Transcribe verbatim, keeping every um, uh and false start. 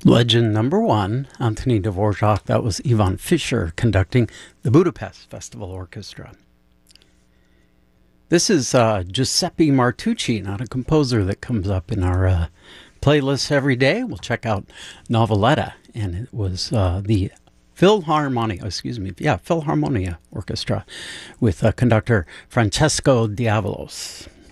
Legend number one, Anthony Dvorak. That was Ivan Fischer conducting the Budapest Festival Orchestra. This is uh, Giuseppe Martucci, not a composer that comes up in our uh, playlists every day. We'll check out Noveletta, and it was uh, the Philharmonia, excuse me, yeah, Philharmonia Orchestra with uh, conductor Francesco Diavalos.